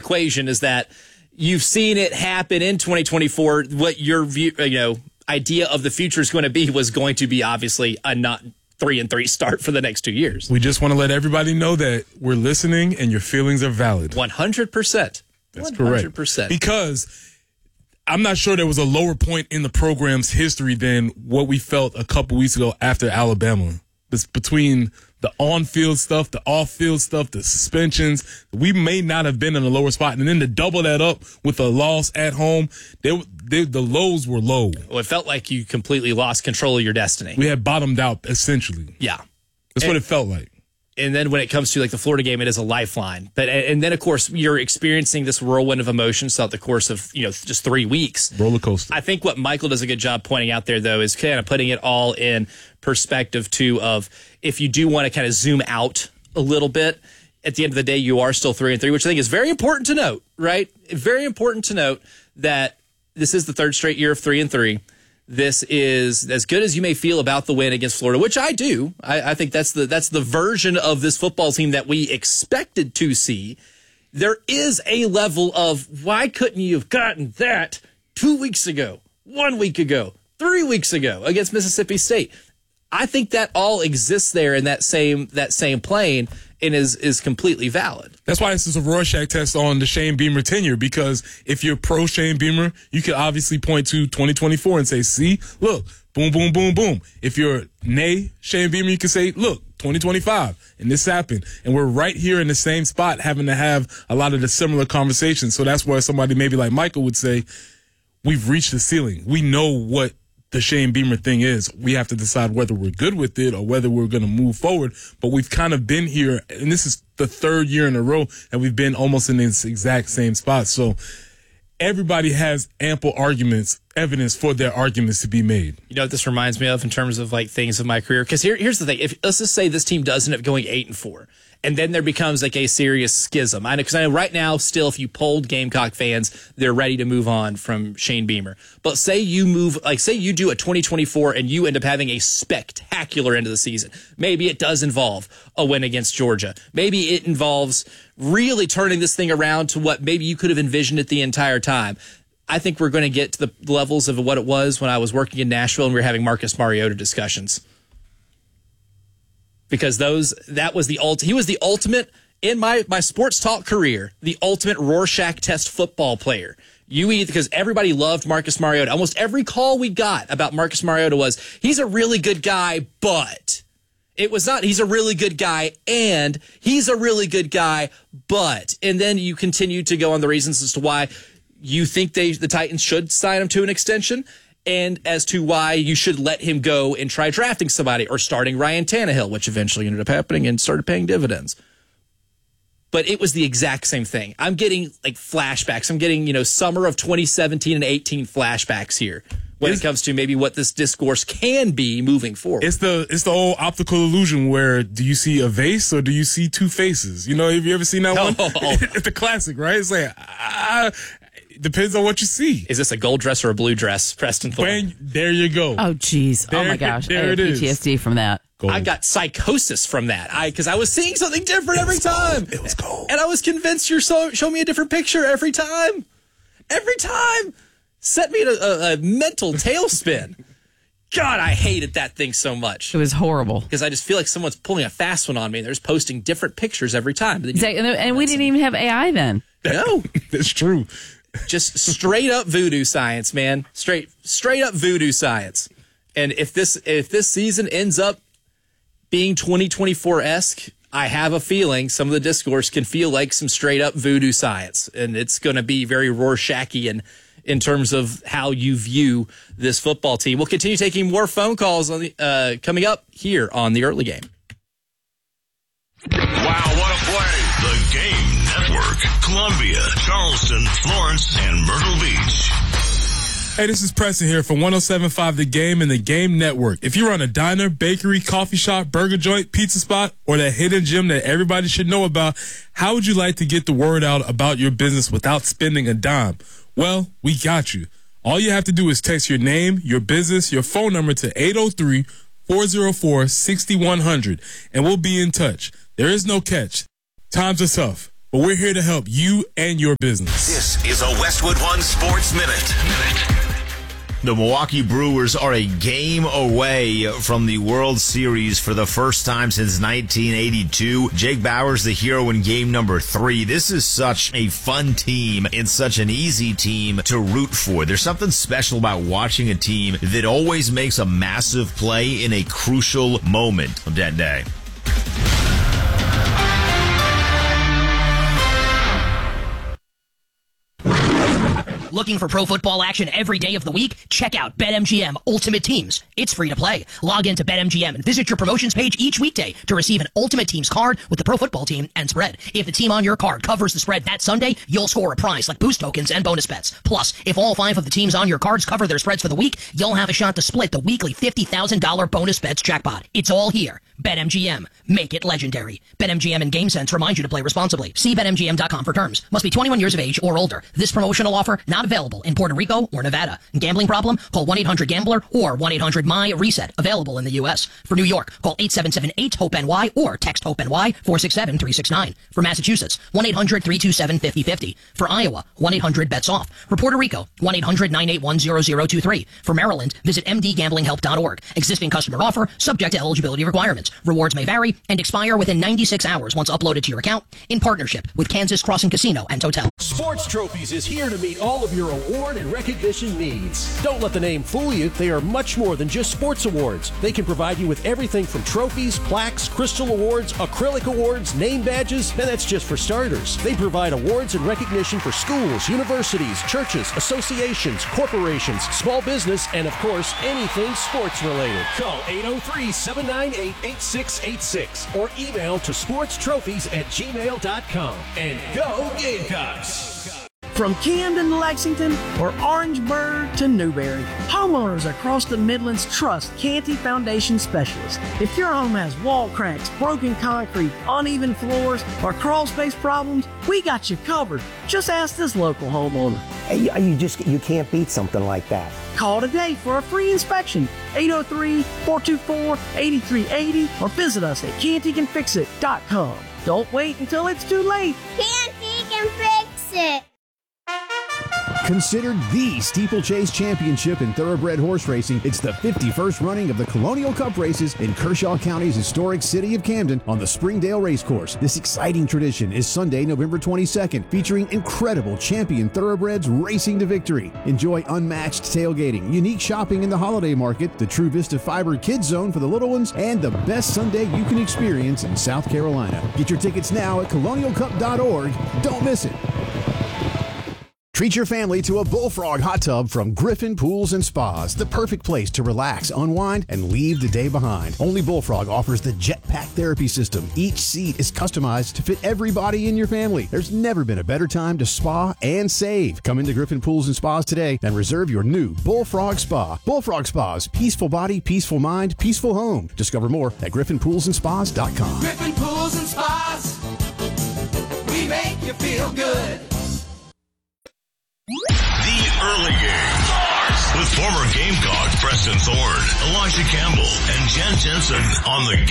equation is that you've seen it happen in 2024. What your view, idea of the future is going to be was going to be obviously a not 3-3 start for the next 2 years. We just want to let everybody know that we're listening and your feelings are valid. 100%. That's 100%. correct. Because I'm not sure there was a lower point in the program's history than what we felt a couple weeks ago after Alabama. It's between the on-field stuff, the off-field stuff, the suspensions. We may not have been in a lower spot. And then to double that up with a loss at home, the lows were low. Well, it felt like you completely lost control of your destiny. We had bottomed out, essentially. Yeah. That's what it felt like. And then when it comes to like the Florida game, it is a lifeline. And then, of course, you're experiencing this whirlwind of emotions throughout the course of, just 3 weeks. Roller coaster. I think what Michael does a good job pointing out there, though, is kind of putting it all in perspective, too, of if you do want to kind of zoom out a little bit, at the end of the day, you are still 3-3, which I think is very important to note, right? Very important to note that this is the third straight year of 3-3. This is as good as you may feel about the win against Florida, which I do. I think that's the version of this football team that we expected to see. There is a level of why couldn't you have gotten that 2 weeks ago, 1 week ago, 3 weeks ago against Mississippi State? I think that all exists there in that same plane and is completely valid. That's why this is a Rorschach test on the Shane Beamer tenure, because if you're pro Shane Beamer, you could obviously point to 2024 and say, see, look, boom, boom, boom, boom. If you're nay Shane Beamer, you can say, look, 2025, and this happened. And we're right here in the same spot having to have a lot of the similar conversations. So that's where somebody maybe like Michael would say, we've reached the ceiling. We know what the Shane Beamer thing is. We have to decide whether we're good with it or whether we're going to move forward. But we've kind of been here, and this is the third year in a row, and we've been almost in this exact same spot. So everybody has ample evidence for their arguments to be made. You know what this reminds me of in terms of like things of my career? Because here's the thing. Let's just say this team does end up going 8-4. And then there becomes like a serious schism. I know, because I know right now, still, if you polled Gamecock fans, they're ready to move on from Shane Beamer. But say you do a 2024 and you end up having a spectacular end of the season. Maybe it does involve a win against Georgia. Maybe it involves really turning this thing around to what maybe you could have envisioned it the entire time. I think we're going to get to the levels of what it was when I was working in Nashville and we were having Marcus Mariota discussions. Because he was the ultimate, in my sports talk career, the ultimate Rorschach test football player. Because everybody loved Marcus Mariota. Almost every call we got about Marcus Mariota was, he's a really good guy, but. It was not, he's a really good guy, and he's a really good guy, but. And then you continue to go on the reasons as to why you think the Titans should sign him to an extension, and as to why you should let him go and try drafting somebody or starting Ryan Tannehill, which eventually ended up happening and started paying dividends. But it was the exact same thing. I'm getting like flashbacks. I'm getting, summer of 2017 and 18 flashbacks here when it comes to maybe what this discourse can be moving forward. It's the old optical illusion where do you see a vase or do you see two faces? Have you ever seen that one? It's the classic, right? It's like, depends on what you see. Is this a gold dress or a blue dress, Preston Thorne? There you go. Oh, geez. Oh, my gosh. There I have PTSD from that. Gold. I got psychosis from that. Because I was seeing something different every time. It was gold. And I was convinced you're show me a different picture every time. Every time. Set me in a mental tailspin. God, I hated that thing so much. It was horrible. Because I just feel like someone's pulling a fast one on me. They're just posting different pictures every time. Exactly. And we didn't even have AI then. No. That's true. Just straight up voodoo science, man. Straight up voodoo science. And if this season ends up being 2024-esque, I have a feeling some of the discourse can feel like some straight up voodoo science. And it's going to be very Rorschach-ian in terms of how you view this football team. We'll continue taking more phone calls on the coming up here on the early game. Wow, what a play. The Game Network. Columbia, Charleston, Florence, and Myrtle Beach. Hey, this is Preston here from 107.5 The Game and The Game Network. If you run a diner, bakery, coffee shop, burger joint, pizza spot, or that hidden gem that everybody should know about, how would you like to get the word out about your business without spending a dime? Well, we got you. All you have to do is text your name, your business, your phone number to 803-404-6100, and we'll be in touch. There is no catch. Times are tough. but we're here to help you and your business. This is a Westwood One Sports Minute. The Milwaukee Brewers are a game away from the World Series for the first time since 1982. Jake Bauers, the hero in game number 3. This is such a fun team and such an easy team to root for. There's something special about watching a team that always makes a massive play in a crucial moment of that day. Looking for pro football action every day of the week? Check out BetMGM Ultimate Teams. It's free to play. Log into BetMGM and visit your promotions page each weekday to receive an Ultimate Teams card with the pro football team and spread. If the team on your card covers the spread that Sunday, you'll score a prize like boost tokens and bonus bets. Plus, if all 5 of the teams on your cards cover their spreads for the week, you'll have a shot to split the weekly $50,000 bonus bets jackpot. It's all here. BetMGM. Make it legendary. BetMGM and GameSense remind you to play responsibly. See BetMGM.com for terms. Must be 21 years of age or older. This promotional offer not available in Puerto Rico or Nevada. Gambling problem? Call 1-800-GAMBLER or 1-800-MY-RESET. Available in the U.S. For New York, call 877-8-HOPE-NY or text HOPE-NY 467-369. For Massachusetts, 1-800-327-5050. For Iowa, 1-800-BETS-OFF. For Puerto Rico, 1-800-981-0023. For Maryland, visit mdgamblinghelp.org. Existing customer offer, subject to eligibility requirements. Rewards may vary and expire within 96 hours once uploaded to your account in partnership with Kansas Crossing Casino and Hotel. Sports Trophies is here to meet all of your award and recognition needs. Don't let the name fool you. They are much more than just sports awards. They can provide you with everything from trophies, plaques, crystal awards, acrylic awards, name badges, and that's just for starters. They provide awards and recognition for schools, universities, churches, associations, corporations, small business, and of course, anything sports related. Call 803-798-8686 or email to sportstrophies@gmail.com. And go Gamecocks! From Camden to Lexington or Orangeburg to Newberry, homeowners across the Midlands trust Canty Foundation Specialists. If your home has wall cracks, broken concrete, uneven floors, or crawl space problems, we got you covered. Just ask this local homeowner. You can't beat something like that. Call today for a free inspection, 803-424-8380, or visit us at cantycanfixit.com. Don't wait until it's too late. Canty can fix it. Considered the steeplechase championship in thoroughbred horse racing, it's the 51st running of the Colonial Cup races in Kershaw County's historic city of Camden on the Springdale Racecourse. This exciting tradition is Sunday, November 22nd, featuring incredible champion thoroughbreds racing to victory. Enjoy unmatched tailgating, unique shopping in the holiday market, the True Vista Fiber Kids Zone for the little ones, and the best Sunday you can experience in South Carolina. Get your tickets now at colonialcup.org. Don't miss it. Treat your family to a Bullfrog hot tub from Griffin Pools and Spas, the perfect place to relax, unwind, and leave the day behind. Only Bullfrog offers the Jetpack therapy system. Each seat is customized to fit everybody in your family. There's never been a better time to spa and save. Come into Griffin Pools and Spas today and reserve your new Bullfrog Spa. Bullfrog Spas, peaceful body, peaceful mind, peaceful home. Discover more at griffinpoolsandspas.com. Griffin Pools and Spas, we make you feel good. The Early Game with former Gamecock Preston Thorne, Elijah Campbell, and Jen Jensen on the